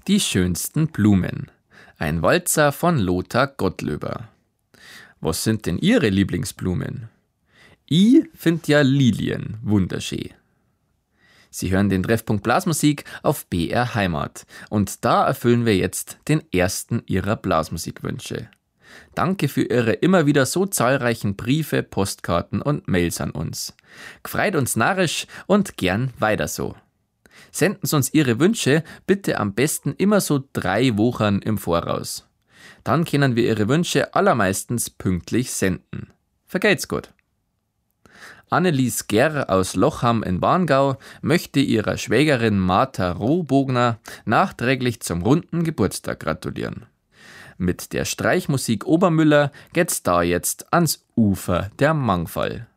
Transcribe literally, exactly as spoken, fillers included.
Die schönsten Blumen. Ein Walzer von Lothar Gottlöber. Was sind denn Ihre Lieblingsblumen? Ich find ja Lilien wunderschön. Sie hören den Treffpunkt Blasmusik auf B R Heimat. Und da erfüllen wir jetzt den ersten Ihrer Blasmusikwünsche. Danke für Ihre immer wieder so zahlreichen Briefe, Postkarten und Mails an uns. Gefreut uns narrisch und gern weiter so. Senden Sie uns Ihre Wünsche bitte am besten immer so drei Wochen im Voraus. Dann können wir Ihre Wünsche allermeistens pünktlich senden. Vergeht's gut. Annelies Gerr aus Lochham in Warngau möchte ihrer Schwägerin Martha Rohbogner nachträglich zum runden Geburtstag gratulieren. Mit der Streichmusik Obermüller geht's da jetzt ans Ufer der Mangfall.